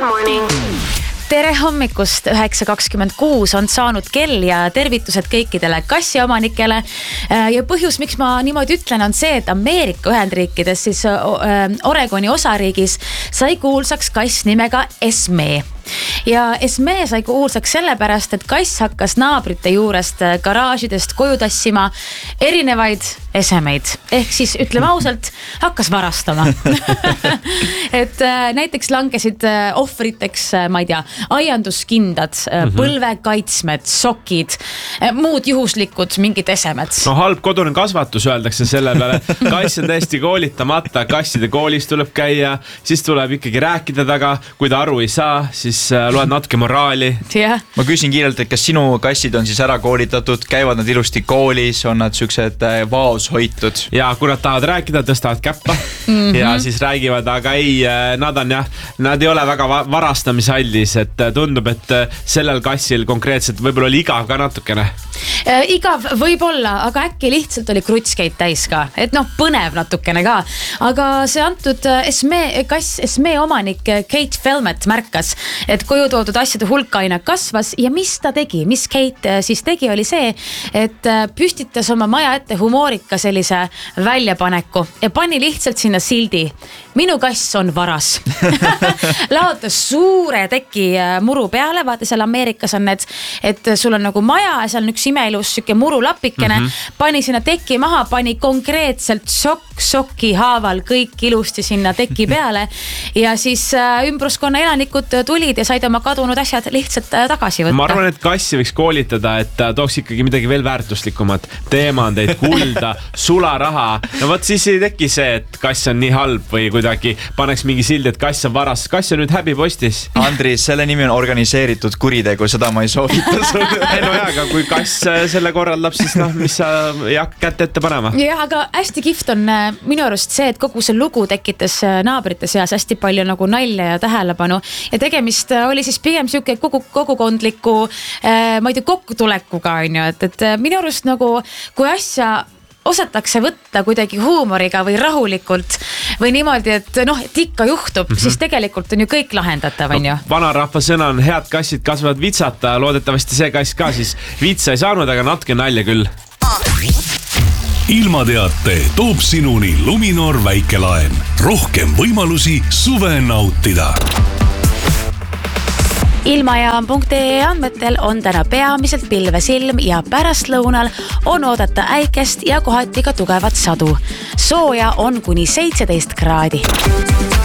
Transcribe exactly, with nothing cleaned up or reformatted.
morning. Tere hommikust, üheksa kakskümmend kuus on saanud kell ja tervitused kõikidele kassiomanikele. Ja põhjus, miks ma niimoodi ütlen, on see, et Ameerika Ühendriikides siis Oregoni osariigis sai kuulsaks kass nimega Esme. Ja Esme sai kuulsaks sellepärast, et kass hakkas naabrite juurest garaažidest koju tassima erinevaid esemeid. Ehk siis ütleme ausalt, hakkas varastama. et näiteks langesid ohvriteks, ma ei tea, aianduskindad, mm-hmm. põlvekaitsmed, sokid, muud juhuslikud mingid esemed. No halb kodune kasvatus öeldakse selle peale. Kass on täiesti koolitamata, kasside koolis tuleb käia, siis tuleb ikkagi rääkida taga, kui ta aru ei saa, siis loed natuke moraali. Yeah. Ma küsin kiirelt, et kas sinu kassid on siis ära koolitatud, käivad nad ilusti koolis, on nad süksed vaos hoitud? Ja kui nad tahavad rääkida, tõstavad käppa mm-hmm. ja siis räägivad, aga ei, nad on jah, nad ei ole väga varastamishallis, et tundub, et sellel kassil konkreetselt võib-olla oli igav ka natukene. Igav võib-olla, aga äkki lihtsalt oli krutskeid täis ka, et noh, põnev natukene ka. Aga see antud Esme, kass Esme omanik Kate Felmet märkas, et koju toodud asjade hulk aina kasvas ja mis ta tegi, mis Kate siis tegi, oli see, et püstitas oma maja ette humoorika sellise väljapaneku ja pani lihtsalt sinna sildi. Minu kass on varas. Laotas suure teki muru peale, vaata seal Ameerikas on need, et sul on nagu maja ja seal on üks imeilus süke murulapikene, mm-hmm. pani sinna teki maha, pani konkreetselt sokk sokki haaval kõik ilusti sinna teki peale ja siis ümbruskonna elanikud tulid ja said oma kadunud asjad lihtsalt tagasi võtta. Ma arvan, et kassi võiks koolitada, et tooks ikkagi midagi veel väärtuslikumat. Teemandeid, kulda, sularaha. No võt siis ei teki see, et kass on nii halb või kuidagi paneks mingi sildi, et kass on varas. Kass on nüüd häbipostis. Andris, selle nimi on organiseeritud kuritegu, seda ma ei soovita sulle. Ei no jah, aga kui kass selle korraldab, siis noh, mis sa ei hakka kätte ette panema. Ja, aga hästi kihvt on minu arust see, et kogu see lugu tekitas naabrite seas hästi palju nagu nalja ja tähelepanu ja tegemist oli siis pigem siuke kogu, kogukondliku ma ei tea, kokkutulekuga on ju, et, et minu arust nagu kui asja osatakse võtta kuidagi huumoriga või rahulikult või niimoodi, et noh, et ikka juhtub, mm-hmm. siis tegelikult on ju kõik lahendatav, on ju. No, vanarahva sõna on head kassid kasvavad vitsata, loodetavasti see kass ka siis vitsa ei saanud, aga natuke nalja küll. Ilmateate toob sinuni Luminor väikelaen. Rohkem võimalusi suve nautida. Ilmajaam.ee andmetel on täna peamiselt pilvesilm ja pärastlõunal on oodata äikest ja kohati ka tugevat sadu. Sooja on kuni seitseteist kraadi.